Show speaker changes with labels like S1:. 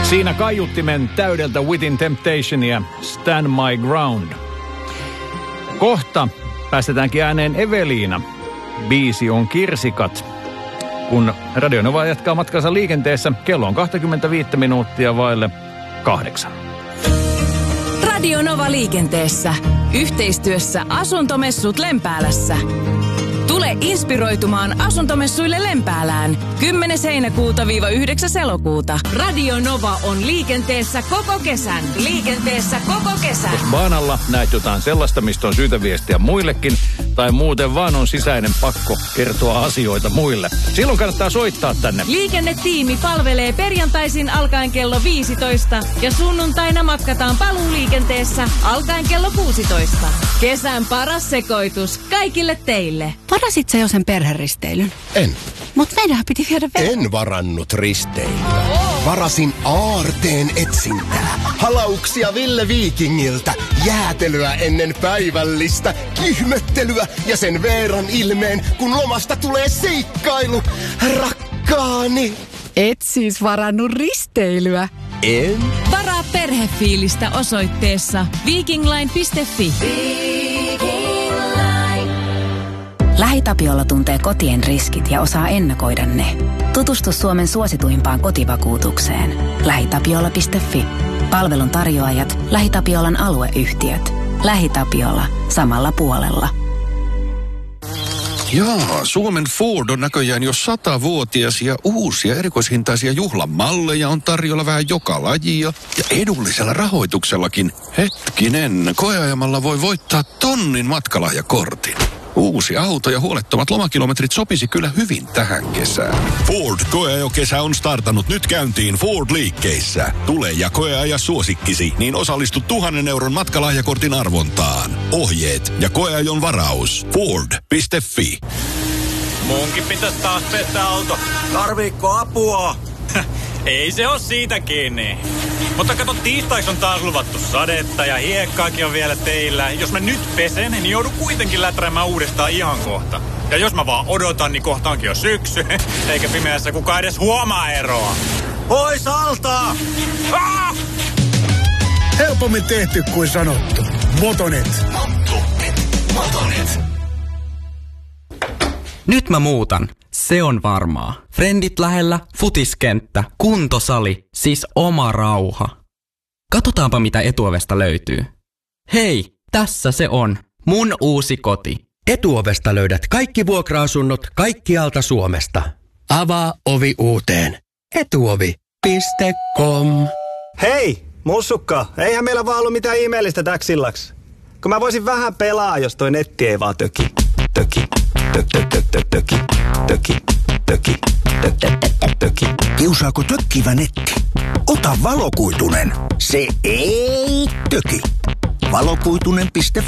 S1: Siinä kaiuttimen täydeltä Within Temptation ja Stand My Ground. Kohta päästetäänkin ääneen Eveliina. Biisi on Kirsikat. Kun Radio Nova jatkaa matkansa liikenteessä, kello on 25 minuuttia vaille 8.
S2: Radio Nova liikenteessä. Yhteistyössä Asuntomessut Lempäälässä. Tule inspiroitumaan asuntomessuille Lempäälään 10. heinäkuuta-9. elokuuta. Radio Nova on liikenteessä koko kesän. Liikenteessä koko kesän.
S1: Jos baanalla näet jotain sellaista, mistä on syytä viestiä muillekin, tai muuten vaan on sisäinen pakko kertoa asioita muille, silloin kannattaa soittaa tänne.
S2: Liikennetiimi palvelee perjantaisin alkaen kello 15 ja sunnuntaina matkataan paluuliikenteessä alkaen kello 16. Kesän paras sekoitus kaikille teille.
S3: Varasit sä jo sen perheristeilyn?
S4: En.
S3: Mut meidän piti viedä
S4: En varannut risteilyä. Varasin aarteen etsintää. Halauksia Ville Vikingiltä. Jäätelyä ennen päivällistä. Kyhmöttelyä ja sen Veeran ilmeen, kun lomasta tulee seikkailu. Rakkaani.
S3: Et siis varannut risteilyä?
S4: En.
S2: Varaa perhefiilistä osoitteessa vikingline.fi.
S5: LähiTapiola tuntee kotien riskit ja osaa ennakoida ne. Tutustu Suomen suosituimpaan kotivakuutukseen. LähiTapiola.fi. Palvelun tarjoajat, LähiTapiolan alueyhtiöt. LähiTapiola. Samalla puolella.
S6: Jaa, Suomen Ford on näköjään jo 100-vuotias ja uusia erikoishintaisia juhlamalleja on tarjolla vähän joka lajia. Ja edullisella rahoituksellakin. Hetkinen, koeajamalla voi voittaa 1,000 matkalahjakortin. Uusi auto ja huolettomat lomakilometrit sopisi kyllä hyvin tähän kesään.
S7: Ford koeajokesä on startannut nyt käyntiin Ford-liikkeissä. Tule ja koeaja suosikkisi, niin osallistu 1,000 euron matkalahjakortin arvontaan. Ohjeet ja koeajon varaus. Ford.fi.
S8: Munkin pitäisi taas pestä auto.
S9: Tarviikko apua?
S8: Ei se oo siitä kiinni. Mutta kato, tiistaiksi on taas luvattu sadetta ja hiekkaakin on vielä teillä. Jos mä nyt pesen, niin joudun kuitenkin läträämään uudestaan ihan kohta. Ja jos mä vaan odotan, niin kohtaankin jo syksy. Eikä pimeässä kukaan edes huomaa eroa.
S9: Pois alta!
S8: Ah!
S10: Helpommin tehty kuin sanottu. Motonet.
S11: Nyt mä muutan. Se on varmaa. Frendit lähellä, futiskenttä, kuntosali, siis oma rauha. Katsotaanpa mitä Etuovesta löytyy. Hei, tässä se on. Mun uusi koti.
S12: Etuovesta löydät kaikki vuokra-asunnot kaikkialta Suomesta. Avaa ovi uuteen. Etuovi.com.
S9: Hei, mussukka, eihän meillä vaan ollut mitään ihmeellistä täksillaks. Kun mä voisin vähän pelaa, jos toi netti ei vaan töki.
S10: Kiusaako tökkivä netti? Ota valokuitunen. Se ei töki. Valokuitunen.fi